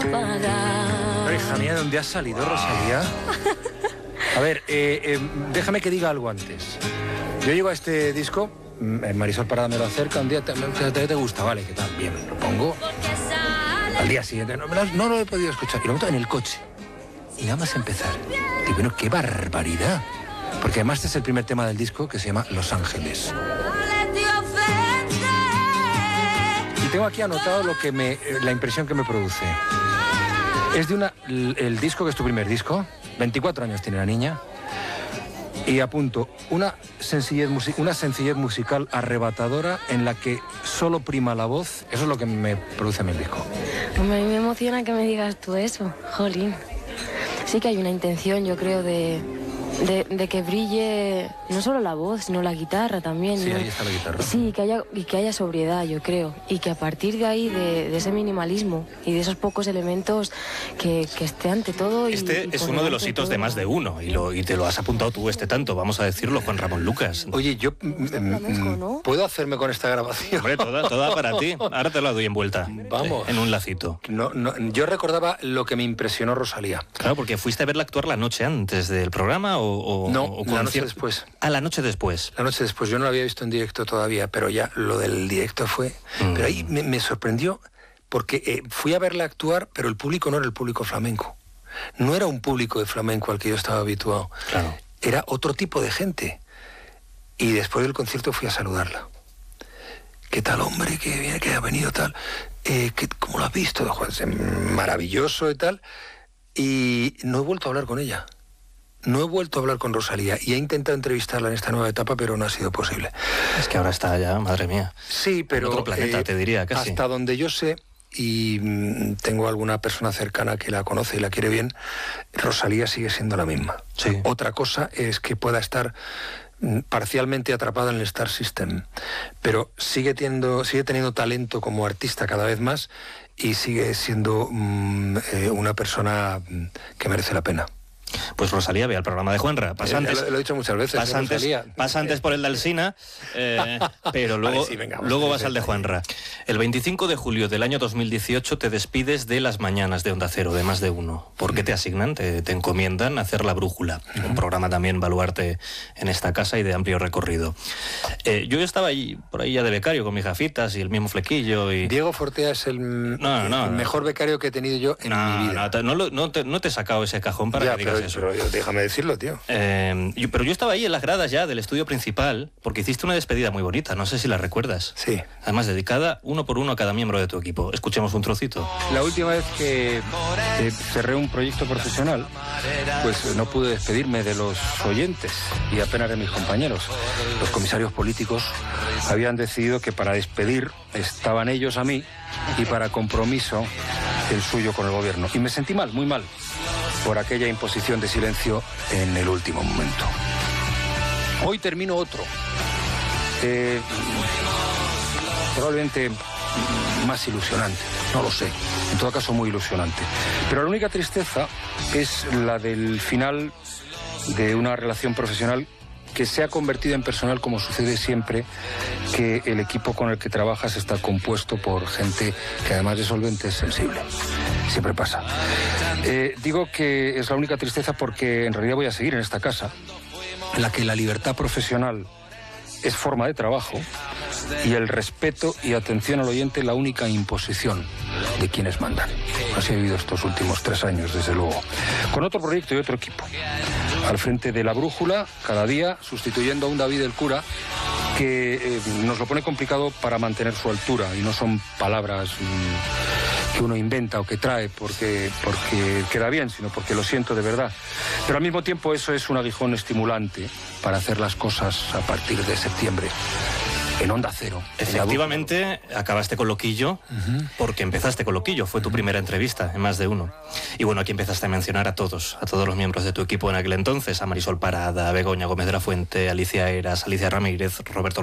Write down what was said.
Hija mía, ¿dónde has salido, Rosalía? A ver, déjame que diga algo antes. Yo llego a este disco, Marisol Parada me lo acerca, un día te gusta, vale, ¿qué tal? Bien, lo pongo. Al día siguiente, no lo he podido escuchar. Y lo meto en el coche. Y nada más empezar. Digo, bueno, qué barbaridad. Porque además este es el primer tema del disco que se llama Los Ángeles. Y tengo aquí anotado la impresión que me produce. Es de el disco que es tu primer disco, 24 años tiene la niña, y apunto, una sencillez musical arrebatadora en la que solo prima la voz. Eso es lo que me produce a mí el disco. A mí me emociona que me digas tú eso, jolín. Sí que hay una intención, yo creo, de que brille no solo la voz, sino la guitarra también. Sí, ¿no? ahí está la guitarra. Sí, que haya sobriedad, yo creo. Y que a partir de ahí, de ese minimalismo y de esos pocos elementos, que esté ante todo. Este es uno de los hitos de Más de Uno, y te lo has apuntado tú tanto, vamos a decirlo, Juan Ramón Lucas. Oye, yo ¿puedo hacerme con esta grabación? Hombre, toda para ti. Ahora te la doy en vuelta. Vamos. En un lacito. No, yo recordaba lo que me impresionó Rosalía. Claro, porque fuiste a verla actuar la noche antes del programa No, la noche después. Ah, la noche después. La noche después. Yo no la había visto en directo todavía, pero ya lo del directo fue... Pero ahí me sorprendió porque fui a verla actuar, pero el público no era el público flamenco. No era un público de flamenco al que yo estaba habituado. Claro. Era otro tipo de gente. Y después del concierto fui a saludarla. ¿Qué tal, hombre? Que ha venido tal. ¿Cómo lo has visto? Maravilloso y tal. Y no he vuelto a hablar con ella. No he vuelto a hablar con Rosalía y he intentado entrevistarla en esta nueva etapa, pero no ha sido posible. Es que ahora está ya, madre mía. Sí, pero... En otro planeta, te diría, casi. Hasta donde yo sé, y tengo alguna persona cercana que la conoce y la quiere bien, Rosalía sigue siendo la misma. Sí. Otra cosa es que pueda estar parcialmente atrapada en el Star System, pero sigue teniendo talento como artista cada vez más y sigue siendo una persona que merece la pena. Pues Rosalía, ve al programa de Juanra. Pasantes, lo he dicho muchas veces. Pasantes por el de Alsina, pero luego, vale, sí, venga, luego vas al de Juanra. El 25 de julio del año 2018 te despides de Las Mañanas de Onda Cero, de Más de Uno. ¿Por qué te asignan, te encomiendan hacer La Brújula? Un programa también baluarte en esta casa y de amplio recorrido. Yo estaba por ahí ya de becario con mis gafitas y el mismo flequillo. Y... Diego Fortea es el mejor becario que he tenido yo en mi vida. No te he sacado ese cajón para que digas eso. Pero déjame decirlo, tío. Pero yo estaba ahí en las gradas ya del estudio principal, porque hiciste una despedida muy bonita, no sé si la recuerdas. Sí. Además, dedicada uno por uno a cada miembro de tu equipo. Escuchemos un trocito. La última vez que cerré un proyecto profesional, pues no pude despedirme de los oyentes y apenas de mis compañeros. Los comisarios políticos habían decidido que para despedir estaban ellos a mí y para compromiso el suyo con el gobierno. Y me sentí mal, muy mal, por aquella imposición de silencio en el último momento. Hoy termino otro. Probablemente más ilusionante, no lo sé. En todo caso, muy ilusionante. Pero la única tristeza es la del final de una relación profesional que se ha convertido en personal, como sucede siempre que el equipo con el que trabajas está compuesto por gente que además de solvente es sensible. Siempre pasa. Digo que es la única tristeza porque en realidad voy a seguir en esta casa, en la que la libertad profesional es forma de trabajo y el respeto y atención al oyente la única imposición de quienes mandan. Así he vivido estos últimos 3 años, desde luego. Con otro proyecto y otro equipo. Al frente de La Brújula, cada día, sustituyendo a un David el cura que nos lo pone complicado para mantener su altura. Y no son palabras que uno inventa o que trae porque queda bien, sino porque lo siento de verdad. Pero al mismo tiempo eso es un aguijón estimulante para hacer las cosas a partir de septiembre. En Onda Cero. Efectivamente, acabaste con Loquillo, porque empezaste con Loquillo, fue tu primera entrevista en Más de Uno. Y bueno, aquí empezaste a mencionar a todos los miembros de tu equipo en aquel entonces, a Marisol Parada, a Begoña Gómez de la Fuente, Alicia Eras, Alicia Ramírez, Roberto